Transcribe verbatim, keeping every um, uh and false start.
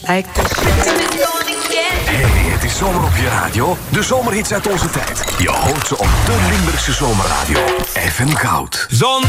Like the Hey, het is zomer op je radio. De zomerhits uit onze tijd. Je hoort ze op de Limburgse zomerradio. F M Goud. Zon.